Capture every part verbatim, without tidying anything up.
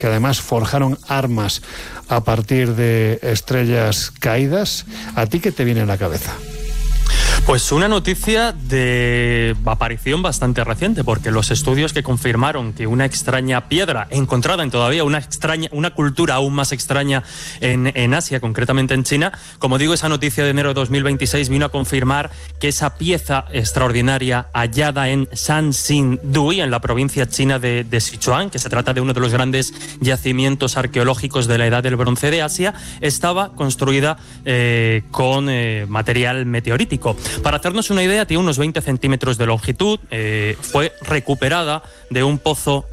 que además forjaron armas a partir de estrellas caídas. ¿A ti qué te viene en la cabeza? Pues una noticia de aparición bastante reciente, porque los estudios que confirmaron que una extraña piedra encontrada en todavía una extraña, una cultura aún más extraña en, en Asia, concretamente en China, como digo, esa noticia de enero de dos mil veintiséis vino a confirmar que esa pieza extraordinaria hallada en Sanxingdui, en la provincia china de, de Sichuan, que se trata de uno de los grandes yacimientos arqueológicos de la Edad del Bronce de Asia, estaba construida eh, con eh, material meteorítico. Para hacernos una idea, tiene unos veinte centímetros de longitud, eh, fue recuperada de un pozo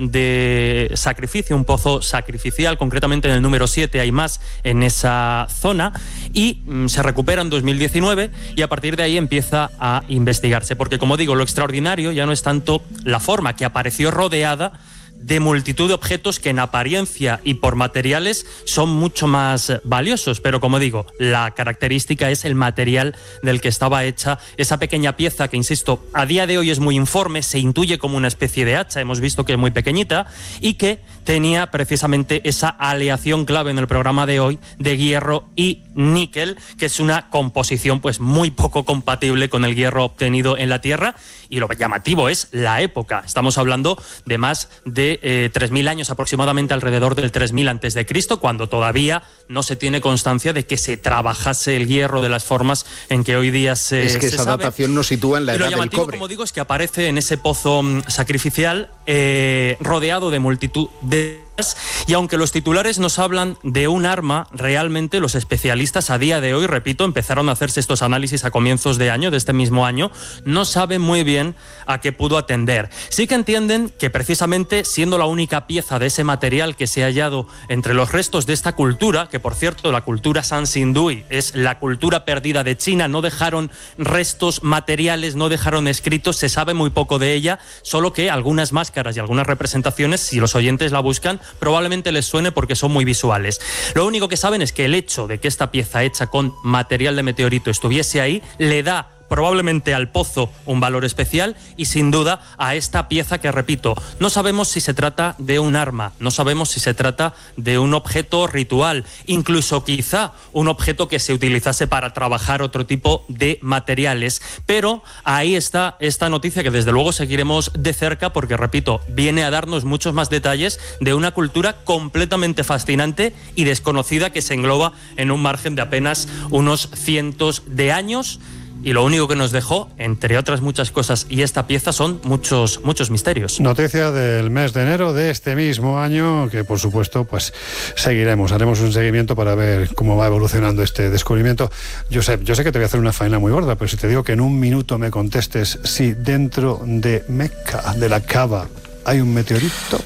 de sacrificio, un pozo sacrificial, concretamente en el número siete hay más en esa zona, y mm, se recupera en dos mil diecinueve y a partir de ahí empieza a investigarse, porque como digo, lo extraordinario ya no es tanto la forma, que apareció rodeada de multitud de objetos que en apariencia y por materiales son mucho más valiosos, pero como digo, la característica es el material del que estaba hecha esa pequeña pieza que, insisto, a día de hoy es muy informe, se intuye como una especie de hacha, hemos visto que es muy pequeñita y que tenía precisamente esa aleación clave en el programa de hoy de hierro y níquel, que es una composición pues muy poco compatible con el hierro obtenido en la Tierra, y lo llamativo es la época. Estamos hablando de más de eh, tres mil años, aproximadamente alrededor del tres mil antes de Cristo, cuando todavía no se tiene constancia de que se trabajase el hierro de las formas en que hoy día se Es que se esa sabe. datación nos sitúa en la Y edad lo del llamativo, cobre. como digo, es que aparece en ese pozo mm, sacrificial eh, rodeado de multitud de... Y aunque los titulares nos hablan de un arma, realmente los especialistas a día de hoy, repito, empezaron a hacerse estos análisis a comienzos de año, de este mismo año, no saben muy bien a qué pudo atender. Sí que entienden que precisamente siendo la única pieza de ese material que se ha hallado entre los restos de esta cultura, que por cierto la cultura Sanxingdui es la cultura perdida de China, no dejaron restos materiales, no dejaron escritos, se sabe muy poco de ella, solo que algunas máscaras y algunas representaciones, si los oyentes la buscan, probablemente les suene porque son muy visuales. Lo único que saben es que el hecho de que esta pieza hecha con material de meteorito estuviese ahí le da probablemente al pozo un valor especial y sin duda a esta pieza que, repito, no sabemos si se trata de un arma, no sabemos si se trata de un objeto ritual, incluso quizá un objeto que se utilizase para trabajar otro tipo de materiales, pero ahí está esta noticia que desde luego seguiremos de cerca porque, repito, viene a darnos muchos más detalles de una cultura completamente fascinante y desconocida que se engloba en un margen de apenas unos cientos de años. Y lo único que nos dejó, entre otras muchas cosas, y esta pieza, son muchos, muchos misterios. Noticia del mes de enero de este mismo año, que por supuesto pues seguiremos, haremos un seguimiento para ver cómo va evolucionando este descubrimiento. Josep, yo sé que te voy a hacer una faena muy gorda, pero si te digo que en un minuto me contestes si dentro de Meca, de la Cava, hay un meteorito...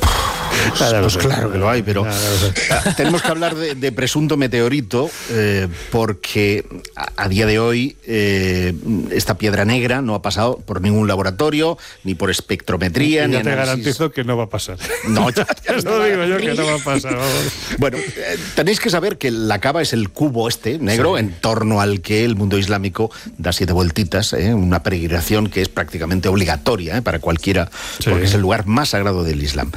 Pues, pues claro que lo hay, pero tenemos que hablar de, de presunto meteorito eh, porque a, a día de hoy eh, esta piedra negra no ha pasado por ningún laboratorio, ni por espectrometría, y ni ya te análisis. garantizo que no va a pasar. No, ya, ya lo digo yo que no va a pasar. Vamos. Bueno, eh, tenéis que saber que la Cava es el cubo este, negro, sí, en torno al que el mundo islámico da siete vueltitas, eh, una peregrinación que es prácticamente obligatoria eh, para cualquiera, sí, porque es el lugar más sagrado del Islam.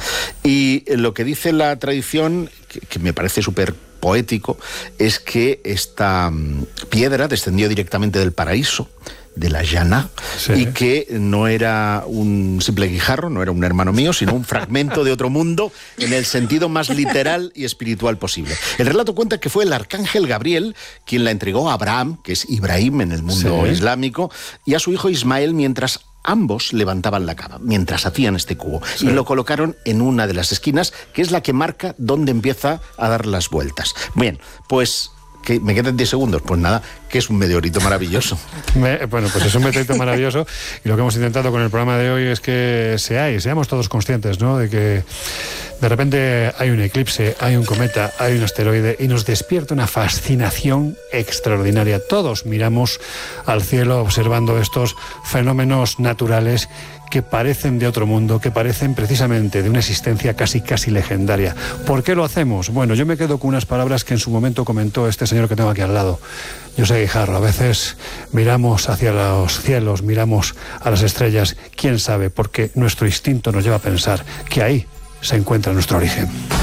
Y lo que dice la tradición, que, que me parece súper poético, es que esta um, piedra descendió directamente del paraíso, de la Jannah, sí, y que no era un simple guijarro, no era un hermano mío, sino un fragmento de otro mundo en el sentido más literal y espiritual posible. El relato cuenta que fue el arcángel Gabriel quien la entregó a Abraham, que es Ibrahim en el mundo, sí, islámico, y a su hijo Ismael mientras ambos levantaban la cava, mientras hacían este cubo, sí, y lo colocaron en una de las esquinas, que es la que marca dónde empieza a dar las vueltas. Bien, pues... que me quedan diez segundos, pues nada, que es un meteorito maravilloso. Me, bueno, pues es un meteorito maravilloso y lo que hemos intentado con el programa de hoy es que seáis, seamos todos conscientes, ¿no?, de que de repente hay un eclipse, hay un cometa, hay un asteroide y nos despierta una fascinación extraordinaria. Todos miramos al cielo observando estos fenómenos naturales que parecen de otro mundo, que parecen precisamente de una existencia casi casi legendaria. ¿Por qué lo hacemos? Bueno, yo me quedo con unas palabras que en su momento comentó este señor que tengo aquí al lado, José Guijarro. A veces miramos hacia los cielos, miramos a las estrellas, quién sabe, porque nuestro instinto nos lleva a pensar que ahí se encuentra nuestro origen.